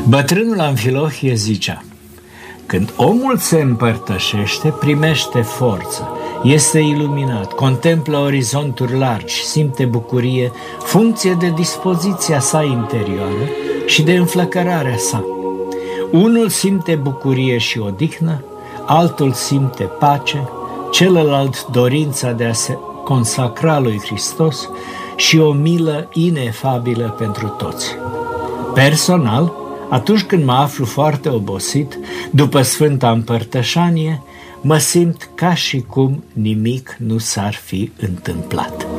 Bătrânul Amfilohie zicea: când omul se împărtășește, primește forță, este iluminat, contemplă orizonturi largi, simte bucurie, funcție de dispoziția sa interioară și de înflăcărarea sa. Unul simte bucurie și odihnă, altul simte pace, celălalt dorința de a se consacra lui Hristos și o milă inefabilă pentru toți. Personal, atunci când mă aflu foarte obosit, după Sfânta Împărtășanie, mă simt ca și cum nimic nu s-ar fi întâmplat.